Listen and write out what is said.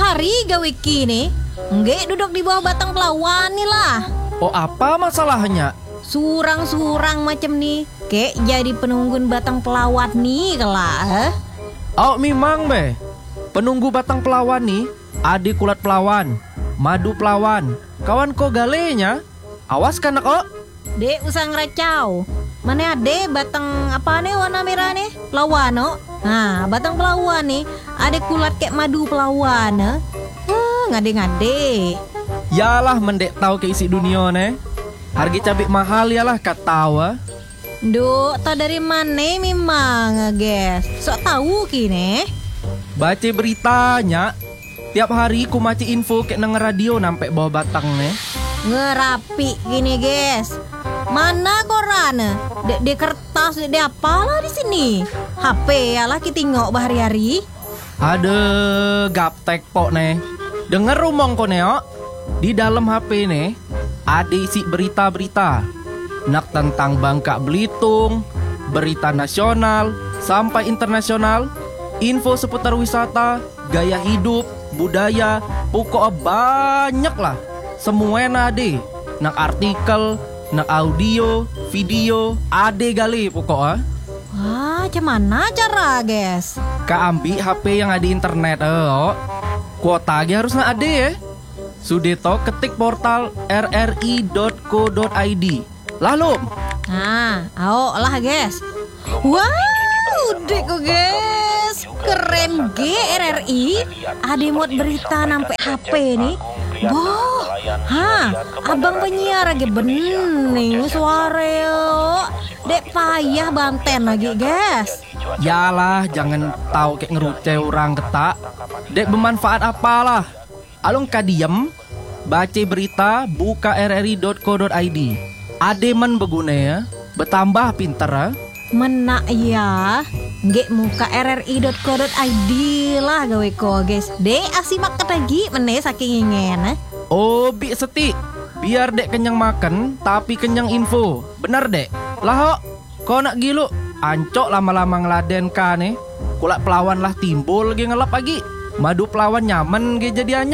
hari gawe kini nggak duduk di bawah batang pelawan nih lah. Oh, apa masalahnya? Surang-surang macam nih kayak jadi penunggun batang pelawat nih kelak. Oh, memang be. Penunggu batang pelawan nih, adik kulat pelawan, madu pelawan, kawan ko galenya. Awas kan kok. Dek usah ngeracau. Mana ade batang apa nih warna merah nih? Pelawan no. Nah, batang pelawan nih, ada kulat kayak madu pelawan. Ngade-ngade. Yalah mendek tahu ke isi dunia nih. Harga cabai mahal yalah kat tahu. Duh, tau dari mana memang, guys? Sok tahu kini. Baca beritanya. Tiap hari ku maci info kayak nang radio nampak bawah batang nih. Ngerapi gini, guys. Mana koran? Di kertas, di apalah di sini? HP yalah kita tengok bahari-hari. Ada gaptek pok nih. Dengar rumong ko neo. Di dalam HP nih ada isi berita-berita. Nak tentang Bangka Belitung, berita nasional sampai internasional, info seputar wisata, gaya hidup, budaya, pokoknya banyak lah. Semuanya ada. Nak artikel, nak audio, video, ada gali pokoknya. Wah, gimana cara, guys? Ka ambil HP yang ada internet, kuota aja harus nak ada ya. Sudeto ketik portal rri.co.id. Lalu. Nah, lah guys. Wow, deko guys. Keren RRI. Ada muat berita nampak HP nih. Boh, abang penyiar lagi bening suara. Dek payah banten lagi guys. Yalah, jangan tahu kayak ngeruce orang ketak. Dek bermanfaat apalah. Alung kadiem, baca berita, buka rri.co.id. Ademan beguna ya, bertambah pinter ya. Menak ya, nggak muka rri.co.id lah gawe ko guys. Dek asimak lagi meneh saking ingin. Oh, bi seti. Biar dek kenyang makan, tapi kenyang info. Benar dek. Lah kok nak gilu? Ancok lama-lama ngeladen ka nih. Kulak pelawan lah timbul lagi ngelap lagi. Madu pelawan nyaman ge jadiannya.